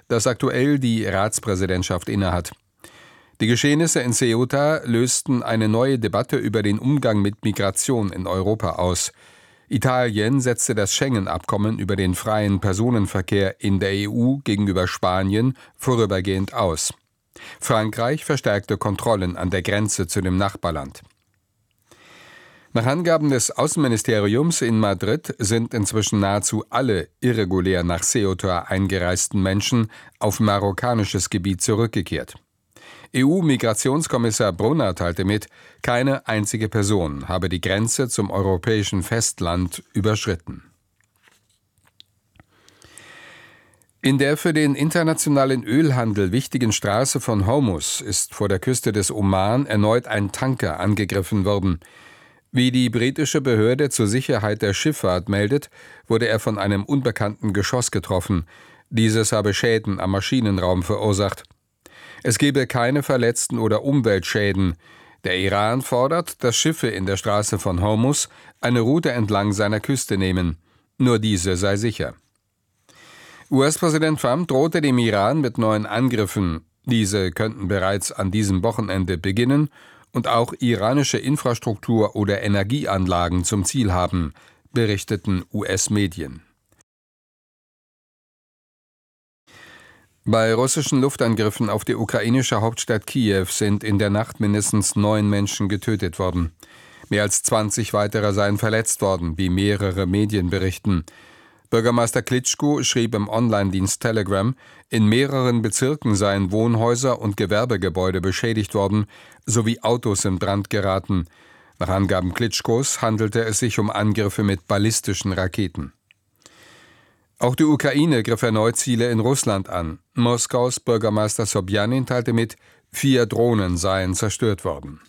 das aktuell die Ratspräsidentschaft innehat. Die Geschehnisse in Ceuta lösten eine neue Debatte über den Umgang mit Migration in Europa aus. Italien setzte das Schengen-Abkommen über den freien Personenverkehr in der EU gegenüber Spanien vorübergehend aus. Frankreich verstärkte Kontrollen an der Grenze zu dem Nachbarland. Nach Angaben des Außenministeriums in Madrid sind inzwischen nahezu alle irregulär nach Ceuta eingereisten Menschen auf marokkanisches Gebiet zurückgekehrt. EU-Migrationskommissar Brunner teilte mit, keine einzige Person habe die Grenze zum europäischen Festland überschritten. In der für den internationalen Ölhandel wichtigen Straße von Hormuz ist vor der Küste des Oman erneut ein Tanker angegriffen worden. Wie die britische Behörde zur Sicherheit der Schifffahrt meldet, wurde er von einem unbekannten Geschoss getroffen. Dieses habe Schäden am Maschinenraum verursacht. Es gebe keine Verletzten oder Umweltschäden. Der Iran fordert, dass Schiffe in der Straße von Hormuz eine Route entlang seiner Küste nehmen. Nur diese sei sicher. US-Präsident Trump drohte dem Iran mit neuen Angriffen. Diese könnten bereits an diesem Wochenende beginnen und auch iranische Infrastruktur oder Energieanlagen zum Ziel haben, berichteten US-Medien. Bei russischen Luftangriffen auf die ukrainische Hauptstadt Kiew sind in der Nacht mindestens 9 Menschen getötet worden. Mehr als 20 weitere seien verletzt worden, wie mehrere Medien berichten. Bürgermeister Klitschko schrieb im Online-Dienst Telegram, in mehreren Bezirken seien Wohnhäuser und Gewerbegebäude beschädigt worden, sowie Autos in Brand geraten. Nach Angaben Klitschkos handelte es sich um Angriffe mit ballistischen Raketen. Auch die Ukraine griff erneut Ziele in Russland an. Moskaus Bürgermeister Sobjanin teilte mit, 4 Drohnen seien zerstört worden.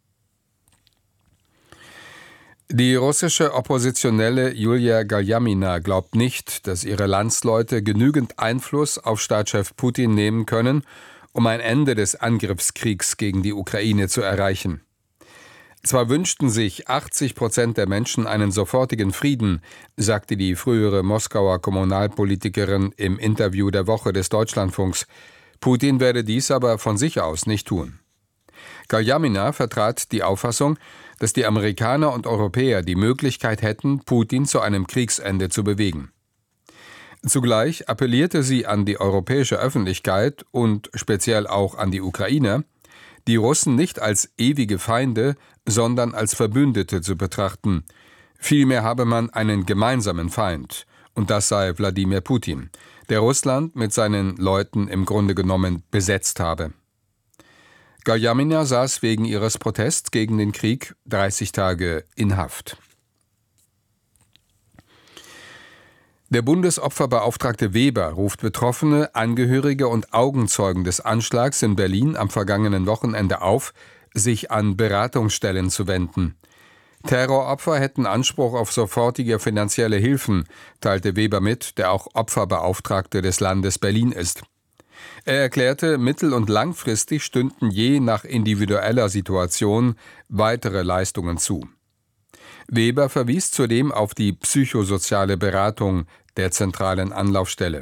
Die russische Oppositionelle Julia Galjamina glaubt nicht, dass ihre Landsleute genügend Einfluss auf Staatschef Putin nehmen können, um ein Ende des Angriffskriegs gegen die Ukraine zu erreichen. Zwar wünschten sich 80% der Menschen einen sofortigen Frieden, sagte die frühere Moskauer Kommunalpolitikerin im Interview der Woche des Deutschlandfunks. Putin werde dies aber von sich aus nicht tun. Galjamina vertrat die Auffassung, dass die Amerikaner und Europäer die Möglichkeit hätten, Putin zu einem Kriegsende zu bewegen. Zugleich appellierte sie an die europäische Öffentlichkeit und speziell auch an die Ukrainer, die Russen nicht als ewige Feinde, sondern als Verbündete zu betrachten. Vielmehr habe man einen gemeinsamen Feind, und das sei Wladimir Putin, der Russland mit seinen Leuten im Grunde genommen besetzt habe. Galjamina saß wegen ihres Protests gegen den Krieg 30 Tage in Haft. Der Bundesopferbeauftragte Weber ruft Betroffene, Angehörige und Augenzeugen des Anschlags in Berlin am vergangenen Wochenende auf, sich an Beratungsstellen zu wenden. Terroropfer hätten Anspruch auf sofortige finanzielle Hilfen, teilte Weber mit, der auch Opferbeauftragte des Landes Berlin ist. Er erklärte, mittel- und langfristig stünden je nach individueller Situation weitere Leistungen zu. Weber verwies zudem auf die psychosoziale Beratung der zentralen Anlaufstelle.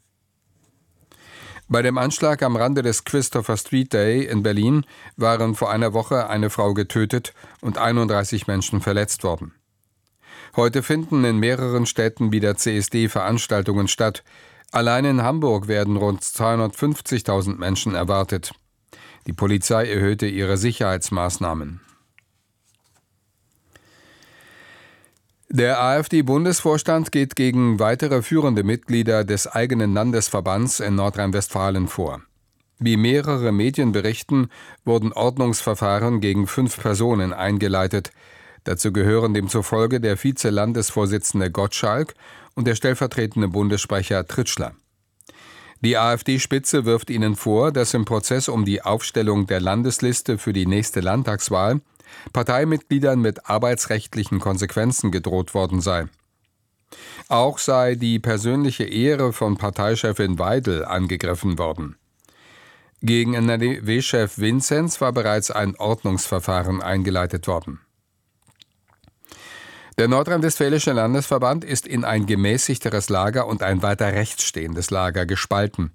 Bei dem Anschlag am Rande des Christopher Street Day in Berlin waren vor einer Woche eine Frau getötet und 31 Menschen verletzt worden. Heute finden in mehreren Städten wieder CSD-Veranstaltungen statt. Allein in Hamburg werden rund 250.000 Menschen erwartet. Die Polizei erhöhte ihre Sicherheitsmaßnahmen. Der AfD-Bundesvorstand geht gegen weitere führende Mitglieder des eigenen Landesverbands in Nordrhein-Westfalen vor. Wie mehrere Medien berichten, wurden Ordnungsverfahren gegen 5 Personen eingeleitet. Dazu gehören demzufolge der Vize-Landesvorsitzende Gottschalk und der stellvertretende Bundessprecher Tritschler. Die AfD-Spitze wirft ihnen vor, dass im Prozess um die Aufstellung der Landesliste für die nächste Landtagswahl Parteimitgliedern mit arbeitsrechtlichen Konsequenzen gedroht worden sei. Auch sei die persönliche Ehre von Parteichefin Weidel angegriffen worden. Gegen NRW-Chef Vinzenz war bereits ein Ordnungsverfahren eingeleitet worden. Der Nordrhein-Westfälische Landesverband ist in ein gemäßigteres Lager und ein weiter rechts stehendes Lager gespalten.